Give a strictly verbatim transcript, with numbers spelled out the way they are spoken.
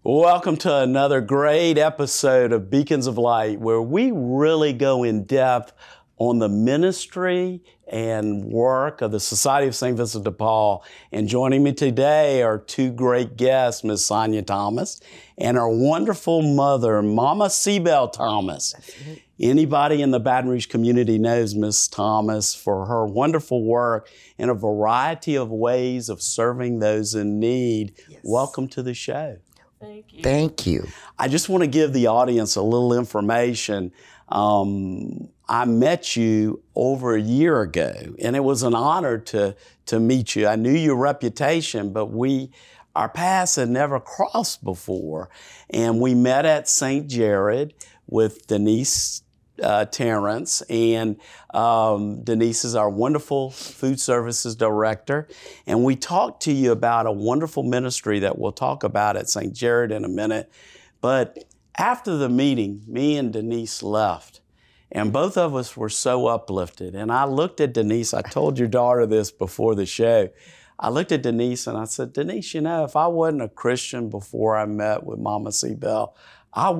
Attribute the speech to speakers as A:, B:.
A: Welcome to another great episode of Beacons of Light, where we really go in depth on the ministry and work of the Society of Saint Vincent de Paul. And joining me today are two great guests, Miz Sonia Thomas and our wonderful mother, Mama Cybele Thomas. Anybody in the Baton Rouge community knows Miz Thomas for her wonderful work in a variety of ways of serving those in need. Yes. Welcome to the show.
B: Thank you.
C: Thank you.
A: I just want to give the audience a little information. Um, I met you over a year ago, and it was an honor to, to meet you. I knew your reputation, but we, our paths had never crossed before. And we met at Saint Jared with Denise Uh, Terrence, and um, Denise is our wonderful food services director, and we talked to you about a wonderful ministry that we'll talk about at Saint Jared in a minute. But after the meeting, me and Denise left, and both of us were so uplifted. And I looked at Denise, I told your daughter this before the show, I looked at Denise and I said, Denise, you know, if I wasn't a Christian before I met with Mama Cybele,